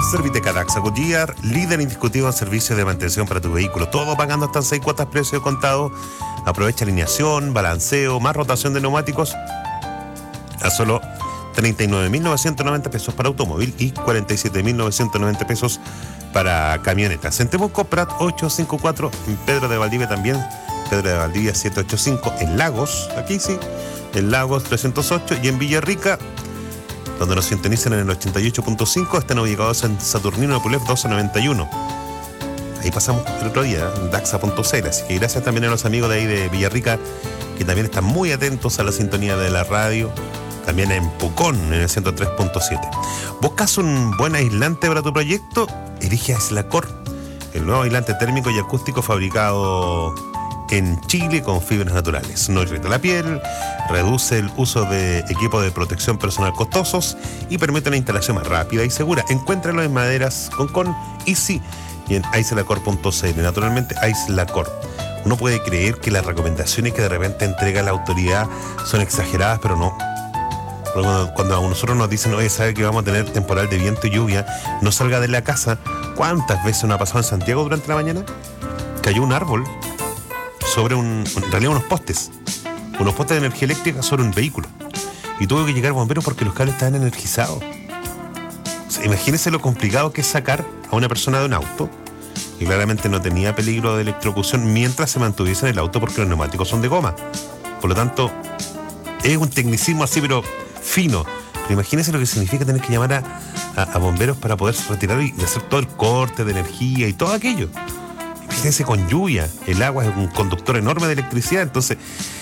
Serviteca Daxa Goodyear, líder indiscutido en servicios de mantención para tu vehículo. Todo pagando hasta en 6 cuotas precio contado. Aprovecha alineación, balanceo, más rotación de neumáticos a solo 39.990 pesos para automóvil y 47.990 pesos para camionetas. En Temuco, Prat 854, en Pedro de Valdivia también, Pedro de Valdivia 785, en Lagos, aquí sí, en Lagos 308 y en Villarrica, donde nos sintonizan en el 88.5, están ubicados en Saturnino de Pulef 1291. Ahí pasamos el otro día, en daxa.cl, así que gracias también a los amigos de ahí de Villarrica, que también están muy atentos a la sintonía de la radio, también en Pucón, en el 103.7. ¿Buscas un buen aislante para tu proyecto? Elige Aislacor, el nuevo aislante térmico y acústico fabricado en Chile con fibras naturales. No irrita la piel, reduce el uso de equipos de protección personal costosos y permite una instalación más rápida y segura. Encuéntralo en maderas Concon, Easy y en aislacor.cl. Naturalmente, Aislacor. Uno puede creer que las recomendaciones que de repente entrega la autoridad son exageradas, pero no. Cuando a nosotros nos dicen, oye, ¿sabe que vamos a tener temporal de viento y lluvia? No salga de la casa. ¿Cuántas veces nos ha pasado en Santiago durante la mañana? Cayó un árbol sobre en realidad unos postes de energía eléctrica sobre un vehículo. Y tuvo que llegar bomberos porque los cables estaban energizados. O sea, imagínense lo complicado que es sacar a una persona de un auto, que claramente no tenía peligro de electrocución mientras se mantuviese en el auto porque los neumáticos son de goma. Por lo tanto, es un tecnicismo así, pero fino. Pero imagínense lo que significa tener que llamar a bomberos para poder retirar y hacer todo el corte de energía y todo aquello. Imagínense con lluvia. El agua es un conductor enorme de electricidad, entonces